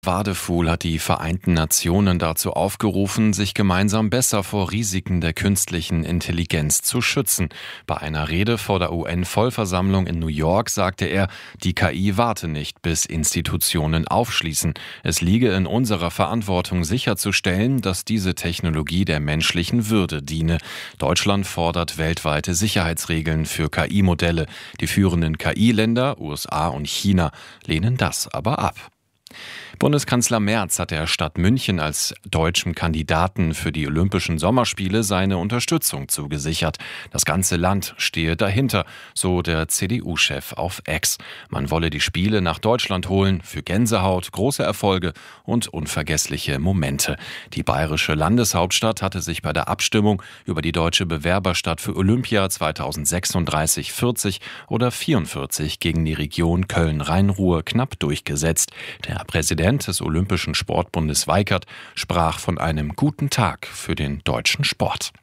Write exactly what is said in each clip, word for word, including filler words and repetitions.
Wadefuhl hat die Vereinten Nationen dazu aufgerufen, sich gemeinsam besser vor Risiken der künstlichen Intelligenz zu schützen. Bei einer Rede vor der U N-Vollversammlung in New York sagte er, die K I warte nicht, bis Institutionen aufschließen. Es liege in unserer Verantwortung sicherzustellen, dass diese Technologie der menschlichen Würde diene. Deutschland fordert weltweite Sicherheitsregeln für K I-Modelle. Die führenden K I-Länder, U S A und China, lehnen das aber ab. Bundeskanzler Merz hat der Stadt München als deutschem Kandidaten für die Olympischen Sommerspiele seine Unterstützung zugesichert. Das ganze Land stehe dahinter, so der C D U-Chef auf X. Man wolle die Spiele nach Deutschland holen für Gänsehaut, große Erfolge und unvergessliche Momente. Die bayerische Landeshauptstadt hatte sich bei der Abstimmung über die deutsche Bewerberstadt für Olympia zweitausendsechsunddreißig vierzig oder vierundvierzig gegen die Region Köln-Rhein-Ruhr knapp durchgesetzt. Der Präsident des Olympischen Sportbundes Weikert sprach von einem guten Tag für den deutschen Sport.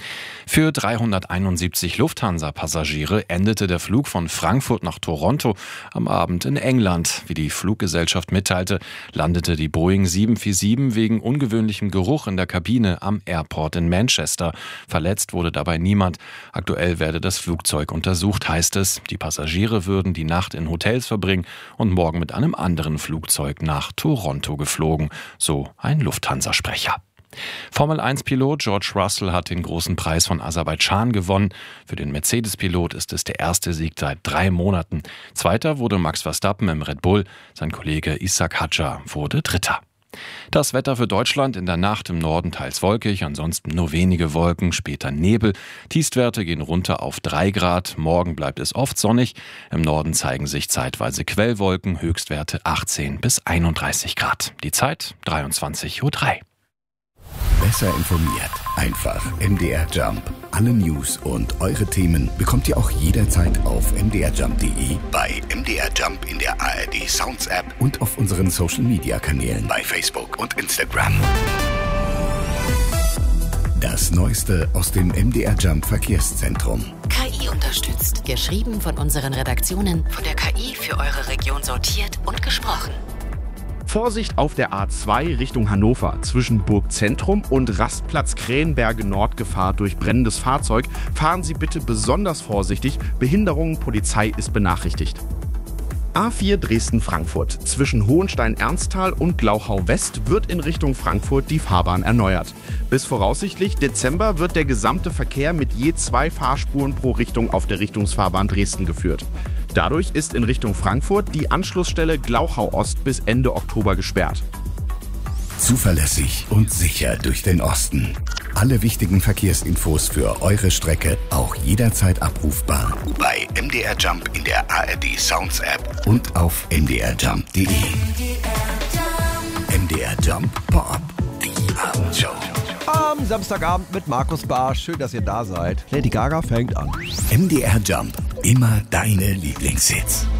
Für dreihunderteinundsiebzig Lufthansa-Passagiere endete der Flug von Frankfurt nach Toronto am Abend in England. Wie die Fluggesellschaft mitteilte, landete die Boeing sieben vier sieben wegen ungewöhnlichem Geruch in der Kabine am Airport in Manchester. Verletzt wurde dabei niemand. Aktuell werde das Flugzeug untersucht, heißt es. Die Passagiere würden die Nacht in Hotels verbringen und morgen mit einem anderen Flugzeug nach Toronto geflogen, so ein Lufthansa-Sprecher. Formel eins Pilot George Russell hat den großen Preis von Aserbaidschan gewonnen. Für den Mercedes-Pilot ist es der erste Sieg seit drei Monaten. Zweiter wurde Max Verstappen im Red Bull. Sein Kollege Ishak Hadjar wurde Dritter. Das Wetter für Deutschland: in der Nacht im Norden teils wolkig, ansonsten nur wenige Wolken, später Nebel. Tiefstwerte gehen runter auf drei Grad. Morgen bleibt es oft sonnig. Im Norden zeigen sich zeitweise Quellwolken, Höchstwerte achtzehn bis einunddreißig Grad. Die Zeit dreiundzwanzig Uhr drei. Besser informiert. Einfach M D R Jump. Alle News und eure Themen bekommt ihr auch jederzeit auf m d r jump punkt d e, bei M D R Jump in der A R D Sounds App und auf unseren Social Media Kanälen bei Facebook und Instagram. Das Neueste aus dem M D R Jump Verkehrszentrum. K I unterstützt. Geschrieben von unseren Redaktionen, von der K I für eure Region sortiert und gesprochen. Vorsicht auf der A zwei Richtung Hannover. Zwischen Burgzentrum und Rastplatz Krähenberge Nord Gefahr durch brennendes Fahrzeug. Fahren Sie bitte besonders vorsichtig. Behinderungen, Polizei ist benachrichtigt. A vier Dresden-Frankfurt. Zwischen Hohenstein-Ernsthal und Glauchau-West wird in Richtung Frankfurt die Fahrbahn erneuert. Bis voraussichtlich Dezember wird der gesamte Verkehr mit je zwei Fahrspuren pro Richtung auf der Richtungsfahrbahn Dresden geführt. Dadurch ist in Richtung Frankfurt die Anschlussstelle Glauchau-Ost bis Ende Oktober gesperrt. Zuverlässig und sicher durch den Osten. Alle wichtigen Verkehrsinfos für eure Strecke auch jederzeit abrufbar bei M D R Jump in der A R D Sounds App und auf m d r jump punkt d e. M D R Jump Pop-Up, die Abendshow. Am Samstagabend mit Markus Barsch. Schön, dass ihr da seid. Lady Gaga fängt an. M D R Jump, immer deine Lieblingshits.